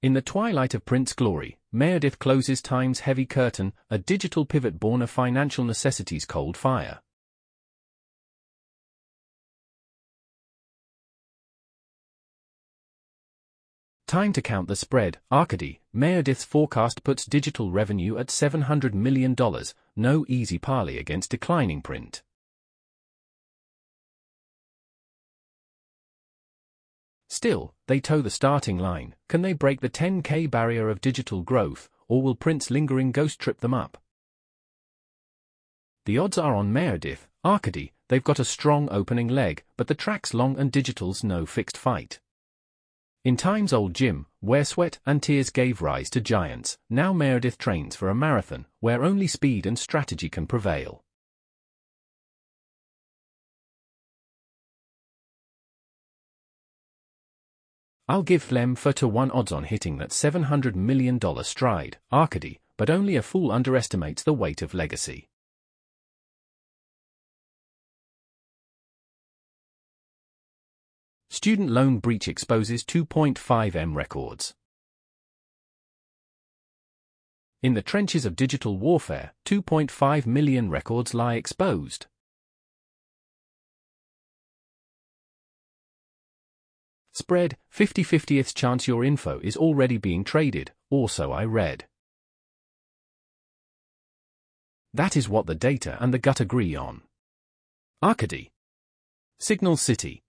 In the twilight of Print's glory, Meredith closes Time's heavy curtain, a digital pivot born of financial necessity's cold fire. Time to count the spread. Arcady, Meredith's forecast puts digital revenue at $700 million, no easy parley against declining print. Still, they toe the starting line. Can they break the 10K barrier of digital growth, or will Print's lingering ghost trip them up? The odds are on Meredith. Arcady, they've got a strong opening leg, but the track's long and digital's no fixed fight. In Time's old gym, where sweat and tears gave rise to giants, now Meredith trains for a marathon, where only speed and strategy can prevail. I'll give Flem 4-1 odds on hitting that $700 million stride, Arcady, but only a fool underestimates the weight of legacy. Student loan breach exposes 2.5M records. In the trenches of digital warfare, 2.5 million records lie exposed. Spread, 50/50th chance your info is already being traded, or so I read. That is what the data and the gut agree on. Arcady. Signal City.